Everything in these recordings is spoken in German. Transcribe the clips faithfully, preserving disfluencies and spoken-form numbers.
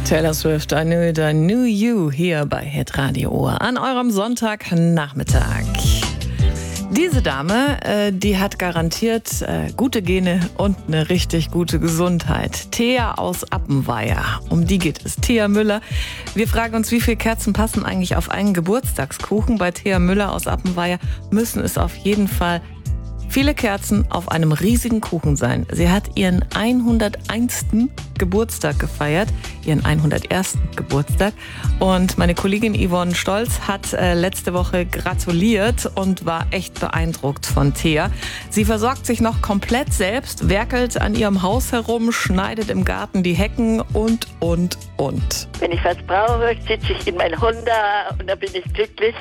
Taylor Swift, I Knew It, I Knew You hier bei Hitradio Ohr an eurem Sonntagnachmittag. Diese Dame, äh, die hat garantiert äh, gute Gene und eine richtig gute Gesundheit. Thea aus Appenweier, um die geht es. Thea Müller. Wir fragen uns, wie viele Kerzen passen eigentlich auf einen Geburtstagskuchen? Bei Thea Müller aus Appenweier müssen es auf jeden Fall viele Kerzen auf einem riesigen Kuchen sein. Sie hat ihren hunderteinsten Geburtstag gefeiert, ihren hundertersten Geburtstag. Und meine Kollegin Yvonne Stolz hat äh, letzte Woche gratuliert und war echt beeindruckt von Thea. Sie versorgt sich noch komplett selbst, werkelt an ihrem Haus herum, schneidet im Garten die Hecken und, und, und. Wenn ich was brauche, sitze ich in mein Honda und da bin ich glücklich.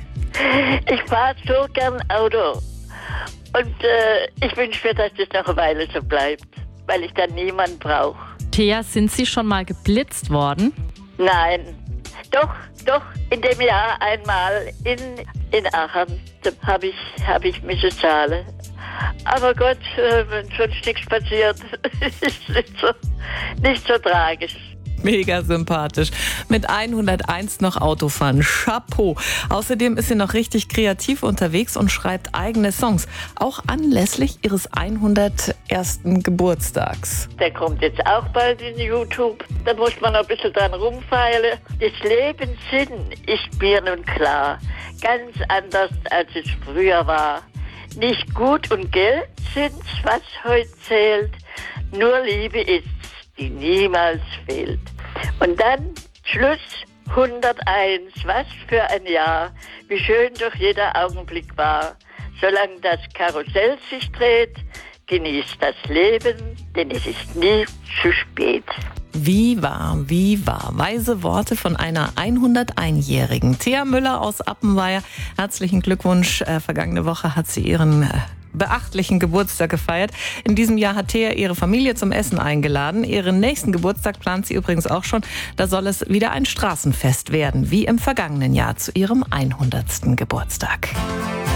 Ich fahre so gern Auto. Und äh, ich wünsche mir, dass das noch eine Weile so bleibt, weil ich dann niemanden brauche. Thea, sind Sie schon mal geblitzt worden? Nein, doch, doch, in dem Jahr einmal in, in Aachen habe ich, hab ich müssen zahlen. Aber Gott, äh, wenn sonst nichts passiert, ist nicht so, nicht so tragisch. Mega sympathisch. Mit hunderteins noch Autofahren. Chapeau. Außerdem ist sie noch richtig kreativ unterwegs und schreibt eigene Songs. Auch anlässlich ihres hundertersten Geburtstags. Der kommt jetzt auch bald in YouTube. Da muss man noch ein bisschen dran rumfeilen. Das Lebenssinn ist mir nun klar. Ganz anders, als es früher war. Nicht Gut und Geld sind's, was heute zählt. Nur Liebe ist's, die niemals fehlt. Und dann Schluss hunderteins, was für ein Jahr, wie schön doch jeder Augenblick war. Solange das Karussell sich dreht, genießt das Leben, denn es ist nie zu spät. Wie wahr, wie wahr. Weise Worte von einer hunderteinjährigen. Thea Müller aus Appenweier. Herzlichen Glückwunsch. Äh, vergangene Woche hat sie ihren äh, beachtlichen Geburtstag gefeiert. In diesem Jahr hat Thea ihre Familie zum Essen eingeladen. Ihren nächsten Geburtstag plant sie übrigens auch schon. Da soll es wieder ein Straßenfest werden, wie im vergangenen Jahr zu ihrem hundertsten Geburtstag.